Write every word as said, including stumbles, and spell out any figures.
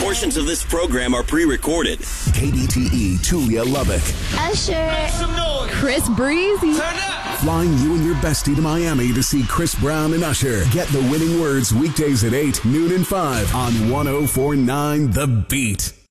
Portions of this program are pre-recorded. K B T E Tulia Lubbock. Usher. Some noise. Chris Breezy. Turn up. Flying you and your bestie to Miami to see Chris Brown and Usher. Get the winning words weekdays at eight, noon and five on one oh four point nine The Beat.